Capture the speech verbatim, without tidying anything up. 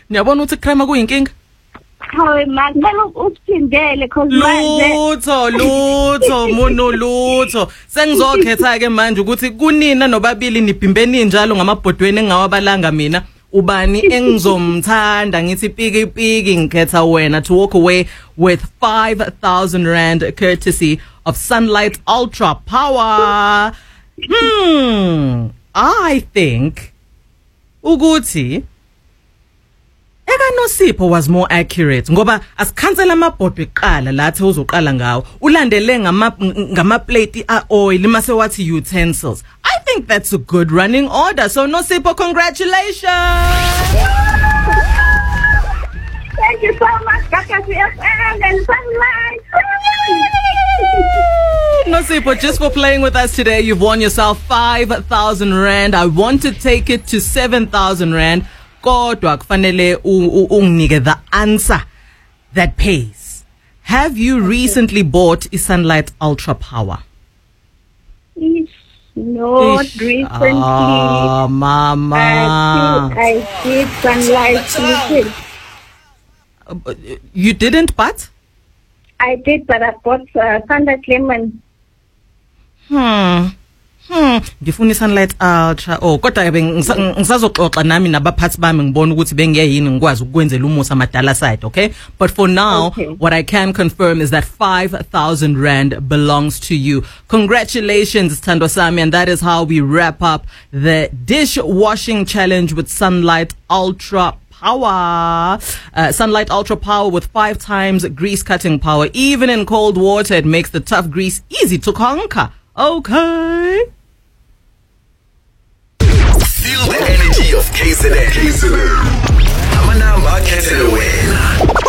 Niyabona ukuthi crema kuyinkinga? Hayi man, belo uphindele cause lutho lutho mono lutho sengizokhetha ke manje ukuthi kunina nobabili nibhimbeni njalo ngamabhodweni engawabalanga mina ubani engizomthanda ngithi piki piki ngikhetha wena to walk away with five thousand rand courtesy of Sunlight Ultra Power. Hmm, I think ukuthi Eka Nosipho was more accurate ngoba asikhansela amabhodwe eqala lathi uzoqala ngawo ulandele ngama ngama plate a oil mase wathi utensils. I think that's a good running order. So Nosipho, congratulations. Thank you so much, Kakasi F M and Sunlight. Nosipho, just for playing with us today, you've won yourself five thousand rand. I want to take it to seven thousand rand. Kodwa kufanele unginike the answer that pays. Have you recently bought a Sunlight Ultra Power? Ish, not Ish. recently. Ah, mama. I did, I did Sunlight. Uh, you didn't, but? I did, but I bought uh, Sunlight Lemon. Hmm. Hmm, ngifuna Sunlight Ultra. Oh, kodwa ke ngisazoxoxa nami nabaphathi bami ngibona ukuthi bengiyini ngikwazi ukwenzela umusa madala side, okay? But for now, okay. What I can confirm is that five thousand rand belongs to you. Congratulations, Thando Sami, and that is how we wrap up the dishwashing challenge with Sunlight Ultra Power. Uh, Sunlight Ultra Power with five times grease cutting power. Even in cold water, it makes the tough grease easy to conquer. Okay. Feel the energy of K Z N. K Z N.